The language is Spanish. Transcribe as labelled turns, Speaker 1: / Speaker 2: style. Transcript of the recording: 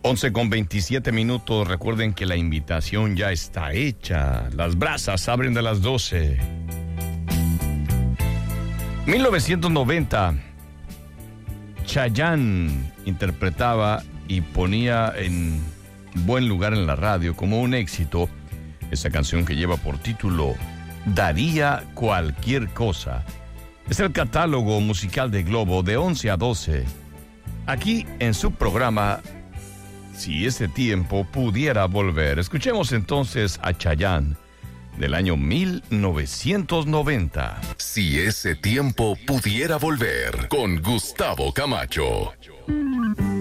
Speaker 1: 11:27. Recuerden que la invitación ya está hecha. Las brasas abren de las 12. 1990. Chayanne interpretaba y ponía en buen lugar en la radio como un éxito esa canción que lleva por título Daría Cualquier Cosa. Es el catálogo musical de Globo de 11 a 12. Aquí en su programa Si ese tiempo pudiera volver. Escuchemos entonces a Chayanne del año 1990.
Speaker 2: Si ese tiempo pudiera volver, con Gustavo Camacho.